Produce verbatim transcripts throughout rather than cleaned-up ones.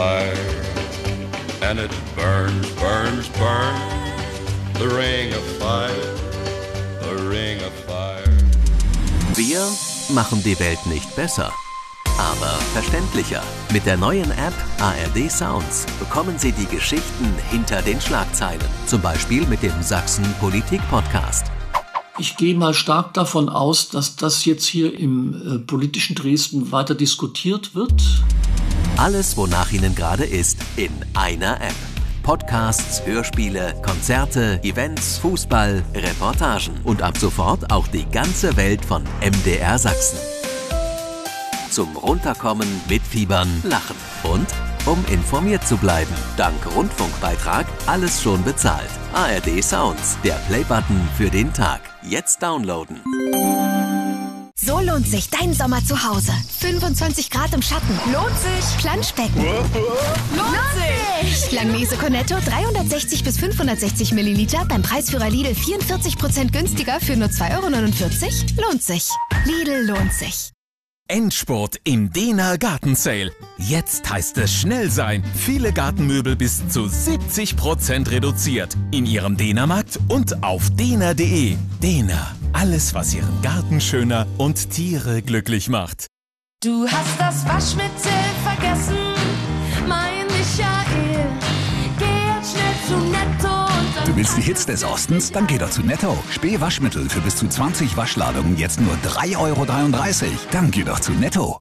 fire, and it burns, burns, burns, the ring of fire, the ring of fire. Wir machen die Welt nicht besser, aber verständlicher. Mit der neuen App A R D Sounds bekommen Sie die Geschichten hinter den Schlagzeilen. Zum Beispiel mit dem Sachsen Politik Podcast. Ich gehe mal stark davon aus, dass das jetzt hier im äh, politischen Dresden weiter diskutiert wird. Alles, wonach Ihnen gerade ist, in einer App. Podcasts, Hörspiele, Konzerte, Events, Fußball, Reportagen und ab sofort auch die ganze Welt von M D R Sachsen. Zum Runterkommen, Mitfiebern, Lachen und um informiert zu bleiben. Dank Rundfunkbeitrag alles schon bezahlt. A R D Sounds, der Playbutton für den Tag. Jetzt downloaden. So lohnt sich dein Sommer zu Hause. fünfundzwanzig Grad im Schatten. Lohnt sich. Planschbecken. Lohnt sich. Langnese Cornetto dreihundertsechzig bis fünfhundertsechzig Milliliter beim Preisführer Lidl vierundvierzig Prozent günstiger für nur zwei Euro neunundvierzig. Lohnt sich. Lidl lohnt sich. Endspurt im Dehner Gartensale. Jetzt heißt es schnell sein. Viele Gartenmöbel bis zu siebzig Prozent reduziert. In Ihrem Dehnermarkt und auf dehner punkt de. Dehner. Alles, was Ihren Garten schöner und Tiere glücklich macht. Du hast das Waschmittel vergessen, mein Michael. Geh jetzt schnell zu Netto. Du willst die Hits des Ostens? Dann geh doch zu Netto. Spee-Waschmittel für bis zu zwanzig Waschladungen jetzt nur drei Euro dreiunddreißig. Dann geh doch zu Netto.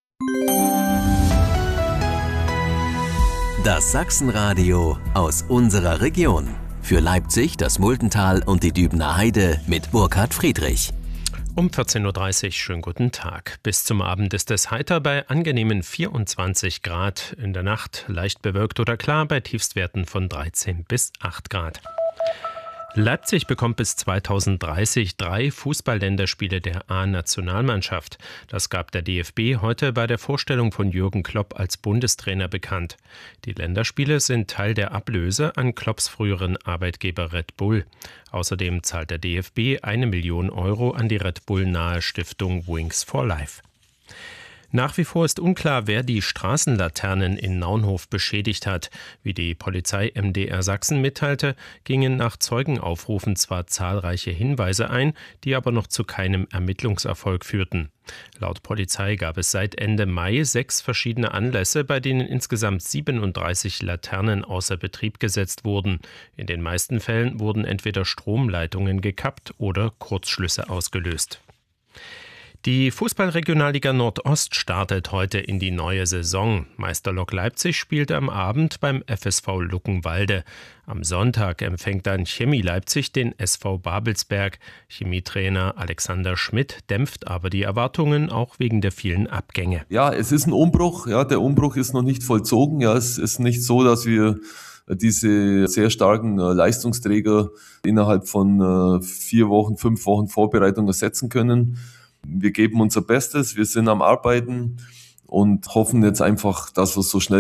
Das Sachsenradio aus unserer Region. Für Leipzig, das Muldental und die Dübener Heide mit Burkhard Friedrich. Um vierzehn Uhr dreißig, schönen guten Tag. Bis zum Abend ist es heiter bei angenehmen vierundzwanzig Grad. In der Nacht leicht bewölkt oder klar bei Tiefstwerten von dreizehn bis acht Grad. Leipzig bekommt bis zweitausenddreißig drei Fußball-Länderspiele der A-Nationalmannschaft. Das gab der D F B heute bei der Vorstellung von Jürgen Klopp als Bundestrainer bekannt. Die Länderspiele sind Teil der Ablöse an Klopps früheren Arbeitgeber Red Bull. Außerdem zahlt der D F B eine Million Euro an die Red Bull-nahe Stiftung Wings for Life. Nach wie vor ist unklar, wer die Straßenlaternen in Naunhof beschädigt hat. Wie die Polizei M D R Sachsen mitteilte, gingen nach Zeugenaufrufen zwar zahlreiche Hinweise ein, die aber noch zu keinem Ermittlungserfolg führten. Laut Polizei gab es seit Ende Mai sechs verschiedene Anlässe, bei denen insgesamt siebenunddreißig Laternen außer Betrieb gesetzt wurden. In den meisten Fällen wurden entweder Stromleitungen gekappt oder Kurzschlüsse ausgelöst. Die Fußball-Regionalliga Nordost startet heute in die neue Saison. Meister Lok Leipzig spielt am Abend beim F S V Luckenwalde. Am Sonntag empfängt dann Chemie Leipzig den S V Babelsberg. Chemietrainer Alexander Schmidt dämpft aber die Erwartungen, auch wegen der vielen Abgänge. Ja, es ist ein Umbruch. Ja, der Umbruch ist noch nicht vollzogen. Ja, es ist nicht so, dass wir diese sehr starken Leistungsträger innerhalb von vier Wochen, fünf Wochen Vorbereitung ersetzen können. Wir geben unser Bestes, wir sind am Arbeiten und hoffen jetzt einfach, dass wir so schnell